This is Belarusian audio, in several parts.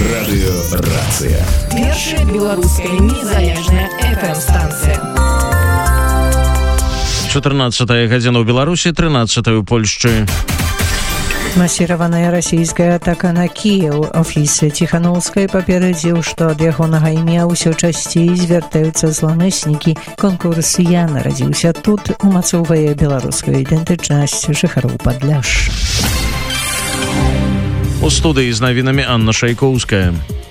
Радыёрацыя. Першая беларуская незалежная FM-станцыя. 14 гадзіна ў Беларусі, 13 у Польшчы. Масіраваная расійская атака на Кіеў. Офіс Ціханаўскай паперадзіў, што ад ягонага імя ўсё часцей звяртаюцца зламыснікі. Конкурс «Я нарадзіўся тут» умацоўвае беларускую ідэнтычнасць жыхароў Падляшша. У студыі з навінамі Анна Шайкоўская.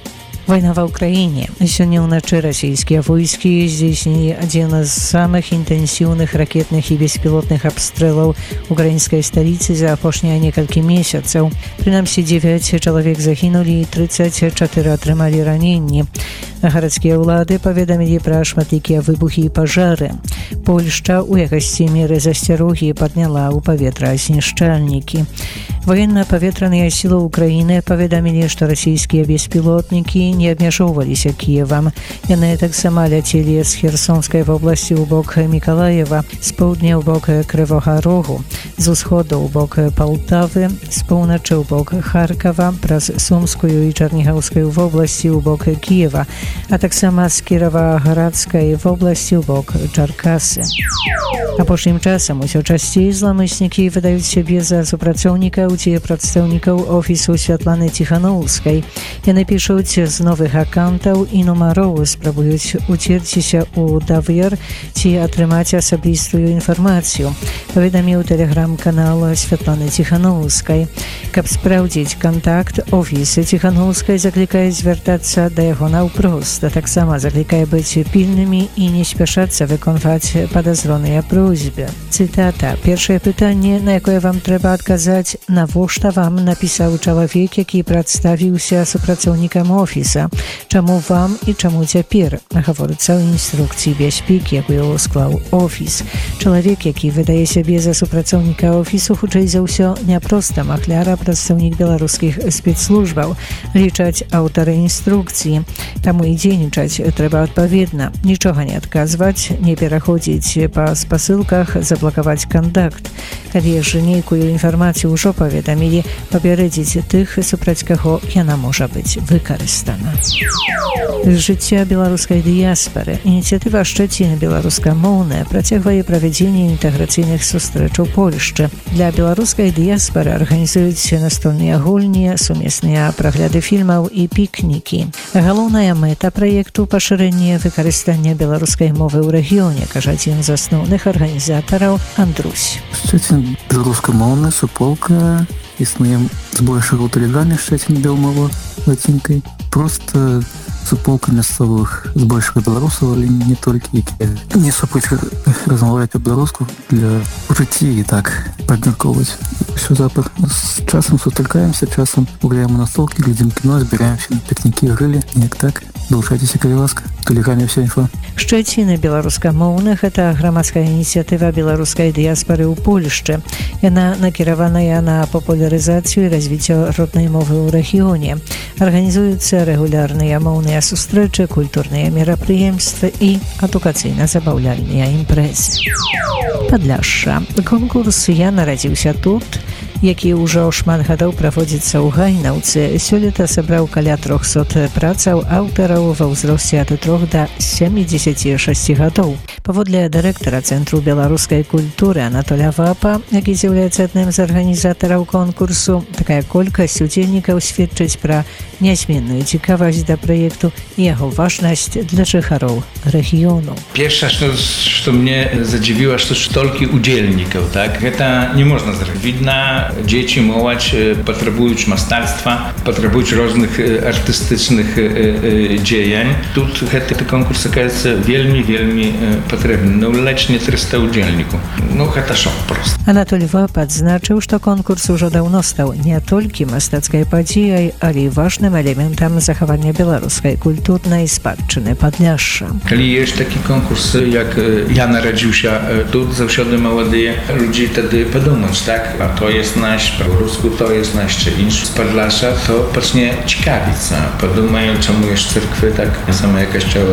Вайна ва ўкраіне. Сёння ўначы расійскія войскі здзейснілі адзін з самых інтэнсіўных ракетных і беспілотных абстрэлаў украінскай сталіцы за апошнія некалькі месяцаў. Прынамсі 9 чалавек загінулі і 34 атрымалі раненні. Гарадскія ўлады паведамілі пра шматлікія выбухі і пажары. Польшча ў якасці меры засцярогі падняла ў паветра знішчальнікі. Военно-паветраныя сілы Украіны паведамілі, што расійскія беспілотнікі не абмяжоўваліся Кіевам. Яны таксама ляцелі з Херсонскай вобласці ў бок Мікалаева, з поўдня ў бок Крывога Рогу, з усходу ў бок Палтавы, з поўначы ў бок Харкава, праз Сумскую і Чарнігаўскую вобласці ў бок Кіева, а таксама з Кіраваградскай вобласці ў бок Чаркасы. Апошнім часам усё часцей зламыснікі выдаюць сябе за супрацоўнікаў ці прадстаўнікаў офісу Святланы Ціханаўскай. Яны пішуць з новых аккаунтаў і нумароў, спрабуюць уцерціся ў давер ці атрымаць асабістую інфармацыю, паведаміў тэлеграм-канал Святланы Ціханаўскай. Каб спраўдзіць кантакт, офіс Ціханаўскай заклікае звяртацца да яго наўпрост, а таксама заклікае быць пільнымі і не спяшацца выконваць падазроныя просьбы. Цытата. «Першае пытанне, на якое вам трэба адказаць, навошта вам напісаў чалавек, які прадставіўся супрацоўнікам офіса? Чаму вам і чаму цяпер?» Гаворыцца ў інструкцыі бяспекі, якую склаў офіс. Чалавек, які выдае сябе за супрацоўніка офісу, хутчэй за ўсё не проста махляр, а прадстаўнік беларускіх спецслужбаў, лічаць аўтары інструкцыі. Таму і дзейнічаць трэба адпаведна. Нічога не адказваць, не пераходзіць па спасылках, заблакаваць кантакт. Калі ж нейкую інфармацыю ўжо паведамілі, папярэдзіць тых, супраць каго яна можа быць выкарыстана. Жыцця беларускай дыяспары. Ініцыятыва «Шчэцін беларускамоўная» працягвае правядзенне інтэграцыйных сустрэч у Польшчы. Для беларускай дыяспары арганізуюць настольныя гульні, сумесныя прагляды фільмаў і пікнікі. Галоўная мэта праекту – пашырэнне выкарыстання беларускай мовы ў рэгіёне, кажа адзін з асноўных арганізатараў Андрусь. Шчэцін беларускамоўная суполка. Існуем збольшага ў тэлеграме «Шчэцін белмова» лацінкай. Просто суполка мясцовых збольшага беларусаў, але не толькі, якія не супраць размаўляць па-беларуску для жыцці і так падмяркоўваць. Усё запад. З часам сустракаемся, часам гуляем у настолкі, глядзім кіно, збіраемся на пікнікі, грылі, неяк так. Долучайцеся, калі ласка. У тэлеграме ўся інфа. «Шчэціны беларускамоўных» – это грамадская ініцыятыва беларускай дыяспары ў Польшчы. Яна накіраваная на папулярызацыю і развіццё роднай мовы ў рэгіёне. Арганізуюцца рэгулярныя моўныя сустрэчы, культурныя мерапрыемствы і адукацыйна-забаўляльныя імпрэзы. Падляшша. Конкурс «Я нарадзіўся тут», які ўжо шмат гадоў праводзіцца ў Гайнаўцы, сёлета сабраў каля 300 працаў аўтараў ва ўзросце ад 3 да 76 гадоў. Паводле дырэктара Цэнтру беларускай культуры Анатоля Вапа, які з'яўляецца адным з арганізатараў конкурсу, такая колькасць удзельнікаў сведчыць пра нязменную цікавасць да праекту і яго важнасць для жыхароў рэгіёну. Першае, што мне задзівіла, што столькі удзельнікаў, так? Гэта не можна зрабіць. Відна, дзеці, моладзь патрабуюць мастацтва, патрабуюць розных артыстычных дзеянь. Тут гэты конкурс аказаецца вельмі патрэбны. Ну, ледзь не 300 удзельнікаў. Ну, гэта шок проста. Анатоль Вап адзначыў, што конкурс ужо даўно стаў не толькі мастацкай падзеяй, але і важным элементам захавання беларускай культурнай спадчыны Падляшша. Калі ёсць такі конкурс, як «Я нарадзіўся тут», заўсёды маладыя людзі тады падумаюць, так? А то jest nasz, po-rusku to jest nasz, czy inny z Podlasia, to zacznie ciekawić. Podumają, czemu jest cerkwy tak, same jakaś